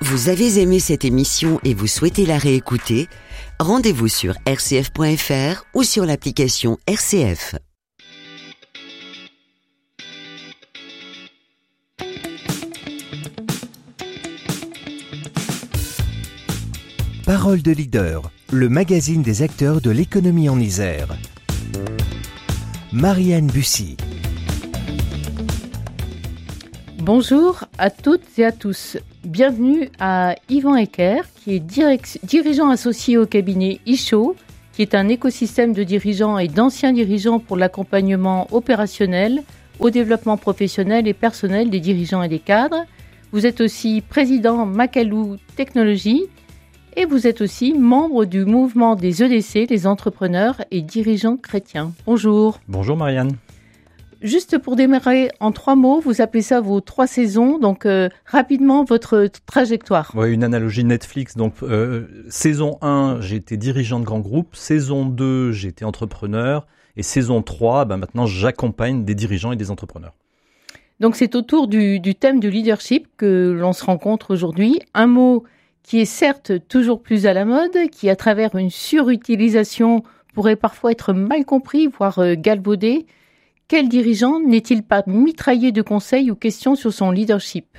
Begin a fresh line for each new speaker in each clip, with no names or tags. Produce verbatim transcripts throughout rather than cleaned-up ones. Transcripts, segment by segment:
Vous avez aimé cette émission et vous souhaitez la réécouter? Rendez-vous sur r c f point f r ou sur l'application R C F.
Parole de leader, le magazine des acteurs de l'économie en Isère. Marianne Bussy.
Bonjour à toutes et à tous. Bienvenue à Yvan Ecker, qui est direct, dirigeant associé au cabinet Isho, qui est un écosystème de dirigeants et d'anciens dirigeants pour l'accompagnement opérationnel, au développement professionnel et personnel des dirigeants et des cadres. Vous êtes aussi président Macalou Technologies et vous êtes aussi membre du mouvement des E D C, les entrepreneurs et dirigeants chrétiens. Bonjour.
Bonjour Marianne.
Juste pour démarrer en trois mots, vous appelez ça vos trois saisons, donc euh, rapidement votre trajectoire.
Oui, une analogie Netflix. Donc euh, saison un, j'ai été dirigeant de grand groupe. Saison deux, j'ai été entrepreneur. Et saison trois, ben maintenant j'accompagne des dirigeants et des entrepreneurs.
Donc c'est autour du, du thème du leadership que l'on se rencontre aujourd'hui. Un mot qui est certes toujours plus à la mode, qui à travers une surutilisation pourrait parfois être mal compris, voire euh, galvaudé. Quel dirigeant n'est-il pas mitraillé de conseils ou questions sur son leadership?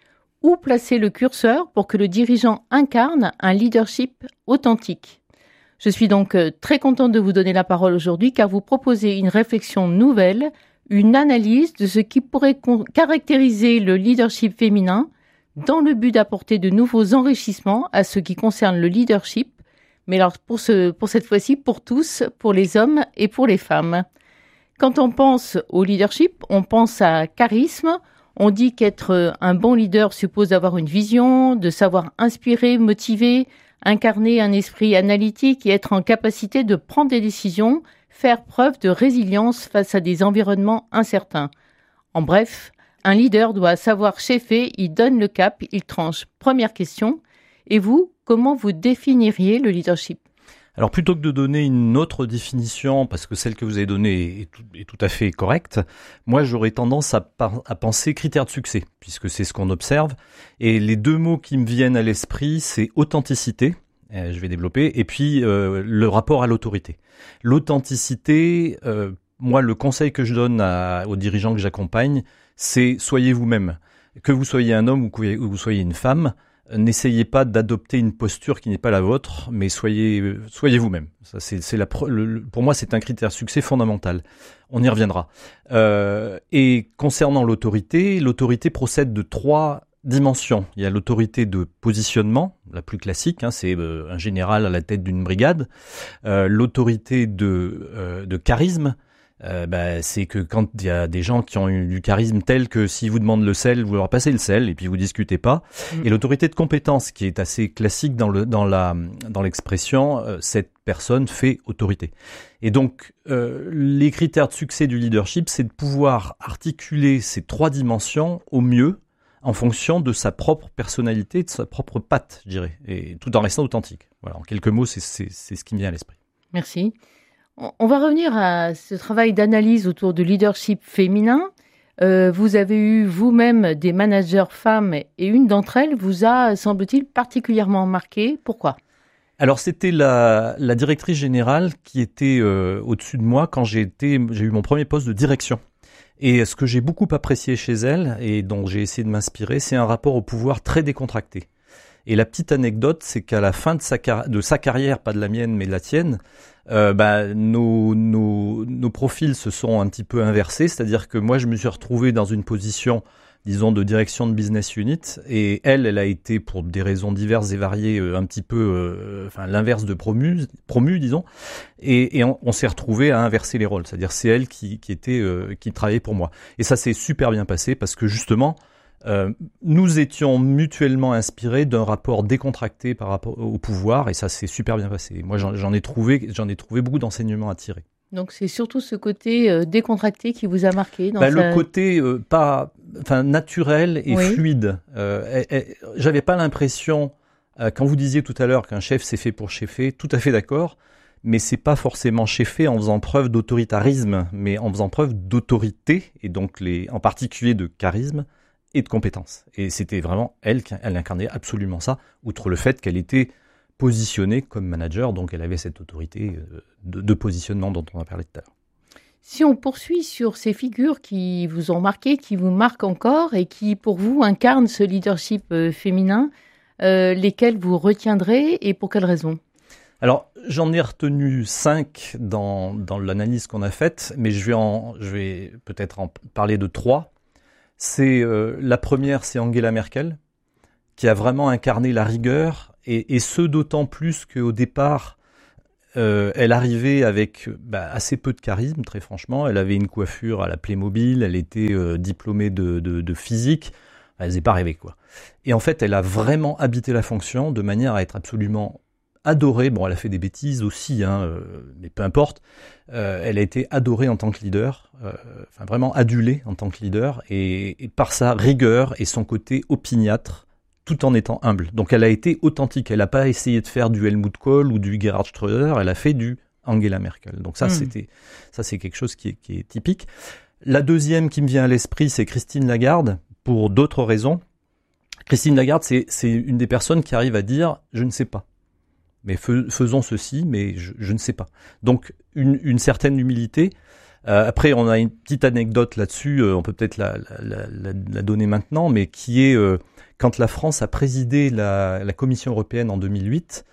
Où placer le curseur pour que le dirigeant incarne un leadership authentique? Je suis donc très contente de vous donner la parole aujourd'hui car vous proposez une réflexion nouvelle, une analyse de ce qui pourrait caractériser le leadership féminin dans le but d'apporter de nouveaux enrichissements à ce qui concerne le leadership, mais alors pour, ce, pour cette fois-ci pour tous, pour les hommes et pour les femmes. Quand on pense au leadership, on pense à charisme. On dit qu'être un bon leader suppose d'avoir une vision, de savoir inspirer, motiver, incarner un esprit analytique et être en capacité de prendre des décisions, faire preuve de résilience face à des environnements incertains. En bref, un leader doit savoir cheffer, il donne le cap, il tranche. Première question. Et vous, comment vous définiriez le leadership ?
Alors plutôt que de donner une autre définition, parce que celle que vous avez donnée est tout, est tout à fait correcte, moi j'aurais tendance à, par, à penser critères de succès, puisque c'est ce qu'on observe. Et les deux mots qui me viennent à l'esprit, c'est authenticité, euh, je vais développer, et puis euh, le rapport à l'autorité. L'authenticité, euh, moi le conseil que je donne à, aux dirigeants que j'accompagne, c'est soyez vous-même. Que vous soyez un homme ou que vous soyez une femme, n'essayez pas d'adopter une posture qui n'est pas la vôtre, mais soyez soyez vous-même. Ça, c'est, c'est la, le, pour moi, c'est un critère de succès fondamental. On y reviendra. Euh, et concernant l'autorité, l'autorité procède de trois dimensions. Il y a l'autorité de positionnement, la plus classique, hein, c'est euh, un général à la tête d'une brigade. Euh, l'autorité de, euh, de charisme. Euh, bah, c'est que quand il y a des gens qui ont eu du charisme tel que s'ils vous demandent le sel, vous leur passez le sel et puis vous discutez pas. Mmh. Et l'autorité de compétence qui est assez classique dans le dans la dans l'expression, euh, cette personne fait autorité. Et donc euh, les critères de succès du leadership, c'est de pouvoir articuler ces trois dimensions au mieux en fonction de sa propre personnalité, de sa propre patte, je dirais, et tout en restant authentique. Voilà, en quelques mots, c'est c'est c'est ce qui me vient à l'esprit.
Merci. On va revenir à ce travail d'analyse autour du leadership féminin. Euh, vous avez eu vous-même des managers femmes et une d'entre elles vous a, semble-t-il, particulièrement marqué. Pourquoi ?
Alors c'était la, la directrice générale qui était euh, au-dessus de moi quand j'ai été, j'ai eu mon premier poste de direction. Et ce que j'ai beaucoup apprécié chez elle et dont j'ai essayé de m'inspirer, c'est un rapport au pouvoir très décontracté. Et la petite anecdote, c'est qu'à la fin de sa, car- de sa carrière, pas de la mienne mais de la tienne, euh, bah, nos, nos, nos profils se sont un petit peu inversés. C'est-à-dire que moi, je me suis retrouvé dans une position, disons, de direction de business unit, et elle, elle a été, pour des raisons diverses et variées, euh, un petit peu, euh, enfin, l'inverse de promu, promu, disons. Et, et on, on s'est retrouvé à inverser les rôles. C'est-à-dire, c'est elle qui, qui était, euh, qui travaillait pour moi. Et ça s'est super bien passé parce que justement, Euh, nous étions mutuellement inspirés d'un rapport décontracté par rapport au pouvoir, et ça s'est super bien passé. Moi, j'en, j'en ai trouvé, j'en ai trouvé beaucoup d'enseignements à tirer.
Donc, c'est surtout ce côté euh, décontracté qui vous a marqué dans
bah,
sa...
Le côté euh, pas, enfin naturel et oui. fluide. Euh, et, et, j'avais pas l'impression, euh, quand vous disiez tout à l'heure qu'un chef c'est fait pour cheffer, tout à fait d'accord. Mais c'est pas forcément cheffer en faisant preuve d'autoritarisme, mais en faisant preuve d'autorité, et donc les, en particulier de charisme et de compétences. Et c'était vraiment elle qui elle incarnait absolument ça, outre le fait qu'elle était positionnée comme manager, donc elle avait cette autorité de, de positionnement dont on a parlé tout à l'heure.
Si on poursuit sur ces figures qui vous ont marqué, qui vous marquent encore et qui, pour vous, incarnent ce leadership euh, féminin, euh, lesquels vous retiendrez et pour quelles raisons ?
Alors, j'en ai retenu cinq dans, dans l'analyse qu'on a faite, mais je vais, en, je vais peut-être en parler de trois. C'est, euh, la première, c'est Angela Merkel, qui a vraiment incarné la rigueur, et, et ce d'autant plus qu'au départ, Euh, elle arrivait avec bah, assez peu de charisme, très franchement. Elle avait une coiffure à la Playmobil, elle était euh, diplômée de, de, de physique. Elle faisait pas rêver, quoi. Et en fait, elle a vraiment habité la fonction de manière à être absolument adorée. Bon, elle a fait des bêtises aussi, hein, euh, mais peu importe. Euh, elle a été adorée en tant que leader, euh, enfin vraiment adulée en tant que leader, et, et par sa rigueur et son côté opiniâtre, tout en étant humble. Donc elle a été authentique. Elle n'a pas essayé de faire du Helmut Kohl ou du Gerhard Schröder. Elle a fait du Angela Merkel. Donc ça, mmh. c'était, ça c'est quelque chose qui est, qui est typique. La deuxième qui me vient à l'esprit, c'est Christine Lagarde, pour d'autres raisons. Christine Lagarde, c'est, c'est une des personnes qui arrive à dire « je ne sais pas ». Mais fais, faisons ceci, mais je, je ne sais pas. Donc une, une certaine humilité. Euh, après, on a une petite anecdote là-dessus. Euh, on peut peut-être la, la, la, la donner maintenant, mais qui est... Euh, quand la France a présidé la, la Commission européenne en deux mille huit,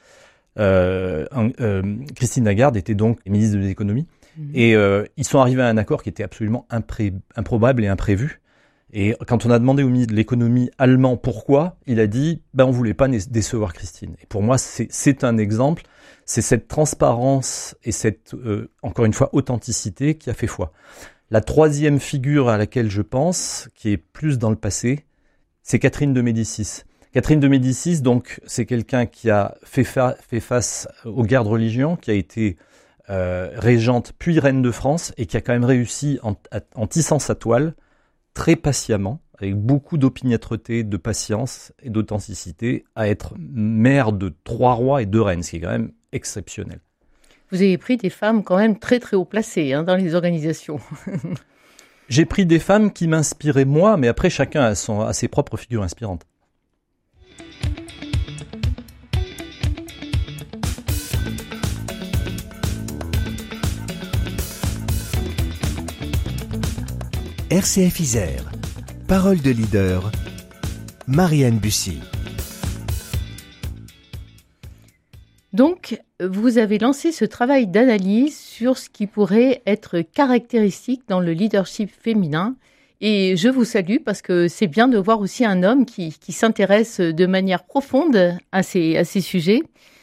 euh, euh, Christine Lagarde était donc ministre de l'économie, mmh. et euh, ils sont arrivés à un accord qui était absolument impré- improbable et imprévu. Et quand on a demandé au ministre de l'économie allemand pourquoi, il a dit ben, « on voulait pas décevoir Christine ». Et pour moi, c'est, c'est un exemple, c'est cette transparence et cette, euh, encore une fois, authenticité qui a fait foi. La troisième figure à laquelle je pense, qui est plus dans le passé, c'est Catherine de Médicis. Catherine de Médicis, donc, c'est quelqu'un qui a fait, fa- fait face aux guerres de religion, qui a été euh, régente puis reine de France, et qui a quand même réussi, en, en tissant sa toile, très patiemment, avec beaucoup d'opiniâtreté, de patience et d'authenticité, à être mère de trois rois et deux reines, ce qui est quand même exceptionnel.
Vous avez pris des femmes quand même très très haut placées hein, dans les organisations.
J'ai pris des femmes qui m'inspiraient moi, mais après chacun a, son, a ses propres figures inspirantes.
R C F Isère, parole de leader, Marianne Bussy.
Donc, vous avez lancé ce travail d'analyse sur ce qui pourrait être caractéristique dans le leadership féminin. Et je vous salue parce que c'est bien de voir aussi un homme qui, qui s'intéresse de manière profonde à ces, à ces sujets.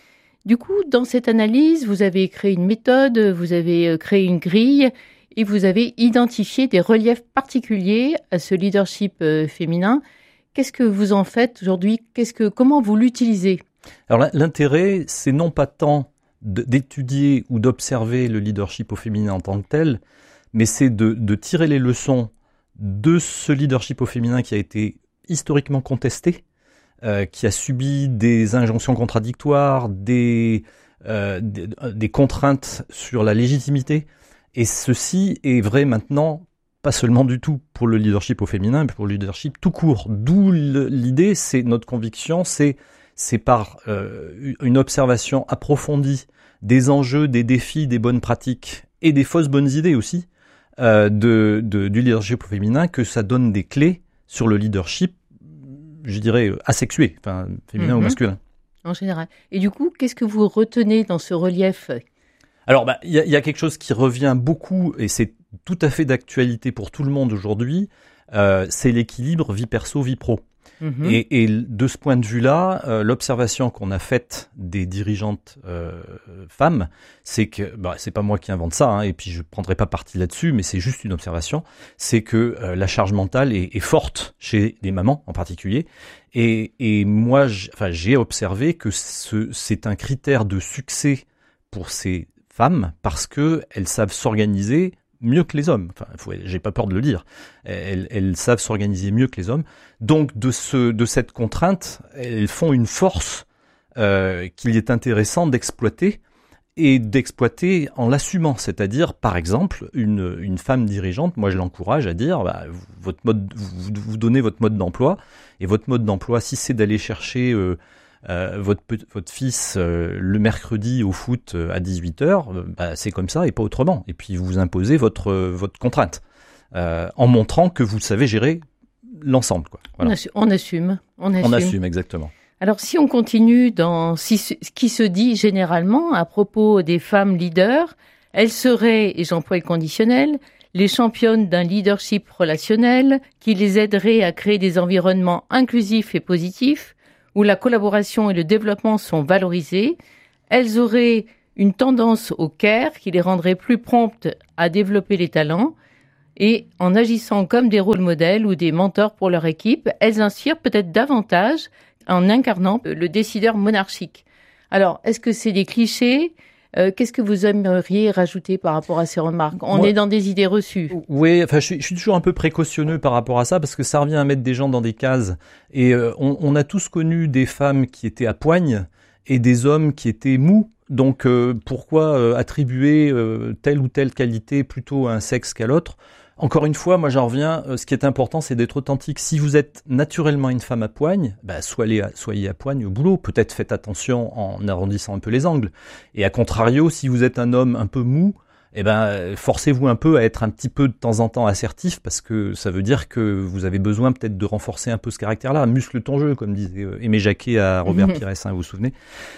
Du coup, dans cette analyse, vous avez créé une méthode, vous avez créé une grille et vous avez identifié des reliefs particuliers à ce leadership féminin. Qu'est-ce que vous en faites aujourd'hui ? Qu'est-ce que, comment vous l'utilisez ?
Alors l'intérêt, c'est non pas tant d'étudier ou d'observer le leadership au féminin en tant que tel, mais c'est de, de tirer les leçons de ce leadership au féminin qui a été historiquement contesté, euh, qui a subi des injonctions contradictoires, des, euh, des, des contraintes sur la légitimité. Et ceci est vrai maintenant, pas seulement du tout pour le leadership au féminin, mais pour le leadership tout court. D'où l'idée, c'est notre conviction, c'est c'est par euh, une observation approfondie des enjeux, des défis, des bonnes pratiques et des fausses bonnes idées aussi euh, de, de, du leadership féminin que ça donne des clés sur le leadership, je dirais, asexué, enfin féminin mmh. ou masculin.
En général. Et du coup, qu'est-ce que vous retenez dans ce relief ?
Alors, bah, y a, y a quelque chose qui revient beaucoup, et c'est tout à fait d'actualité pour tout le monde aujourd'hui, euh, c'est l'équilibre vie perso, vie pro. Mmh. Et, et de ce point de vue-là, euh, l'observation qu'on a faite des dirigeantes euh, femmes, c'est que, bah, c'est pas moi qui invente ça, hein, et puis je prendrai pas parti là-dessus, mais c'est juste une observation, c'est que euh, la charge mentale est, est forte chez les mamans en particulier, et, et moi, j', enfin, j'ai observé que ce, c'est un critère de succès pour ces femmes parce que elles savent s'organiser mieux que les hommes. Enfin, faut, j'ai pas peur de le dire. Elles, elles savent s'organiser mieux que les hommes. Donc, de ce, de cette contrainte, elles font une force euh, qu'il est intéressant d'exploiter et d'exploiter en l'assumant. C'est-à-dire, par exemple, une, une femme dirigeante, moi je l'encourage à dire, bah, votre mode, vous, vous donnez votre mode d'emploi, et votre mode d'emploi, si c'est d'aller chercher euh, euh, votre, votre fils euh, le mercredi au foot euh, à dix-huit heures, euh, bah, c'est comme ça et pas autrement. Et puis vous imposez votre, euh, votre contrainte, euh, en montrant que vous savez gérer l'ensemble, quoi. Voilà.
On, assume, on assume. On assume.
On assume, exactement.
Alors, si on continue dans ce qui se dit généralement à propos des femmes leaders, elles seraient, et j'emploie le conditionnel, les championnes d'un leadership relationnel qui les aiderait à créer des environnements inclusifs et positifs, où la collaboration et le développement sont valorisés. Elles auraient une tendance au care qui les rendrait plus promptes à développer les talents. Et en agissant comme des rôles modèles ou des mentors pour leur équipe, elles inspirent peut-être davantage en incarnant le décideur monarchique. Alors, est-ce que c'est des clichés ? euh, Qu'est-ce que vous aimeriez rajouter par rapport à ces remarques ? On Moi, est dans des idées reçues.
Oui, enfin, je suis, je suis toujours un peu précautionneux par rapport à ça, parce que ça revient à mettre des gens dans des cases. Et euh, on, on a tous connu des femmes qui étaient à poigne et des hommes qui étaient mous. Donc, euh, pourquoi euh, attribuer euh, telle ou telle qualité plutôt à un sexe qu'à l'autre ? Encore une fois, moi j'en reviens, euh, ce qui est important, c'est d'être authentique. Si vous êtes naturellement une femme à poigne, bah, soyez, à, soyez à poigne au boulot. Peut-être faites attention en arrondissant un peu les angles. Et à contrario, si vous êtes un homme un peu mou, eh ben, forcez-vous un peu à être un petit peu de temps en temps assertif, parce que ça veut dire que vous avez besoin peut-être de renforcer un peu ce caractère-là. Muscle ton jeu, comme disait Aimé Jacquet à Robert mmh. Pires, hein, vous vous souvenez.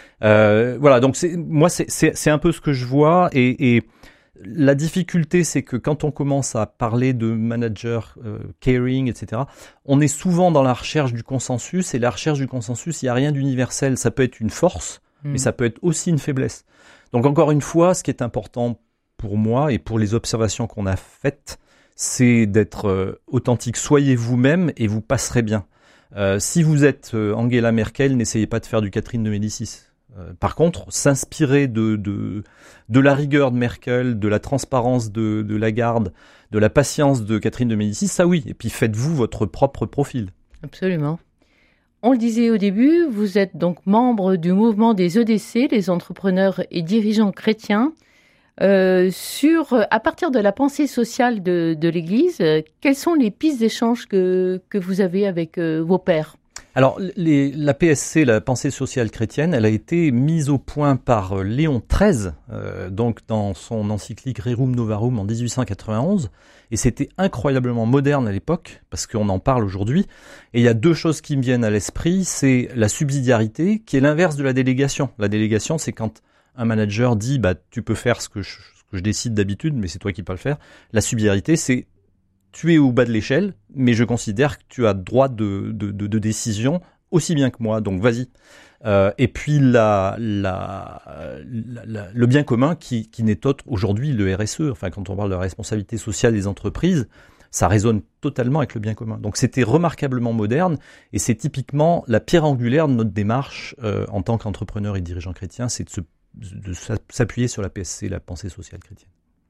Euh, voilà, donc c'est, moi c'est, c'est, c'est un peu ce que je vois, et... et la difficulté, c'est que quand on commence à parler de manager, euh, caring, et cetera, on est souvent dans la recherche du consensus, et la recherche du consensus, il n'y a rien d'universel. Ça peut être une force, mmh. mais ça peut être aussi une faiblesse. Donc encore une fois, ce qui est important pour moi et pour les observations qu'on a faites, c'est d'être euh, authentique. Soyez vous-même et vous passerez bien. Euh, si vous êtes euh, Angela Merkel, n'essayez pas de faire du Catherine de Médicis. Euh, par contre, s'inspirer de, de, de la rigueur de Merkel, de la transparence de, de Lagarde, de la patience de Catherine de Médicis, ça oui. Et puis faites-vous votre propre profil.
Absolument. On le disait au début, vous êtes donc membre du mouvement des E D C, les entrepreneurs et dirigeants chrétiens. Euh, sur, à partir de la pensée sociale de, de l'Église, euh, quelles sont les pistes d'échange que, que vous avez avec euh, vos pairs ?
Alors, les, la P S C, la pensée sociale chrétienne, elle a été mise au point par Léon treize, euh, donc dans son encyclique Rerum Novarum en dix-huit cent quatre-vingt-onze, et c'était incroyablement moderne à l'époque, parce qu'on en parle aujourd'hui. Et il y a deux choses qui me viennent à l'esprit, c'est la subsidiarité, qui est l'inverse de la délégation. La délégation, c'est quand un manager dit, bah, tu peux faire ce que je, ce que je décide d'habitude, mais c'est toi qui peux le faire. La subsidiarité, c'est tu es au bas de l'échelle, mais je considère que tu as droit de, de, de, de décision aussi bien que moi, donc vas-y. Euh, et puis la, la, la, la, le bien commun qui, qui n'est autre aujourd'hui le R S E. Enfin, quand on parle de la responsabilité sociale des entreprises, ça résonne totalement avec le bien commun. Donc c'était remarquablement moderne, et c'est typiquement la pierre angulaire de notre démarche euh, en tant qu'entrepreneur et dirigeant chrétien, c'est de, se, de s'appuyer sur la P S C, la pensée sociale chrétienne.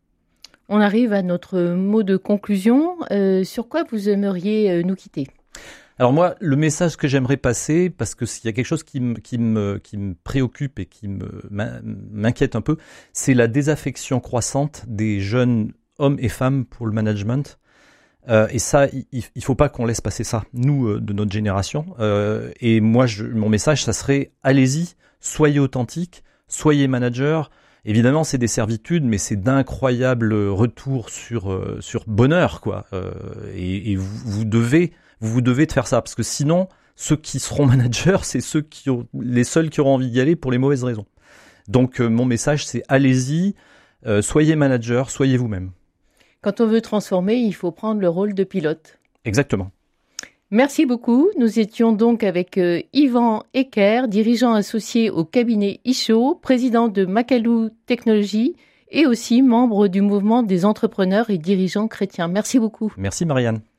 On arrive à notre mot de conclusion. Euh, sur quoi vous aimeriez nous quitter ?
Alors moi, le message que j'aimerais passer, parce que s'il y a quelque chose qui me, qui me, qui me préoccupe et qui me, m'inquiète un peu, c'est la désaffection croissante des jeunes hommes et femmes pour le management. Euh, et ça, il ne faut pas qu'on laisse passer ça, nous, euh, de notre génération. Euh, et moi, je, mon message, ça serait, allez-y, soyez authentiques, soyez manager. Évidemment, c'est des servitudes, mais c'est d'incroyables retours sur euh, sur bonheur, quoi. Euh, et, et vous, vous devez vous, vous devez de faire ça, parce que sinon, ceux qui seront managers, c'est ceux qui ont les seuls qui auront envie d'y aller pour les mauvaises raisons. Donc, euh, mon message, c'est allez-y, euh, soyez manager, soyez vous-même.
Quand on veut transformer, il faut prendre le rôle de pilote.
Exactement.
Merci beaucoup. Nous étions donc avec euh, Yvan Ecker, dirigeant associé au cabinet Isho, président de Makalu Technologies et aussi membre du mouvement des entrepreneurs et dirigeants chrétiens. Merci beaucoup.
Merci Marianne.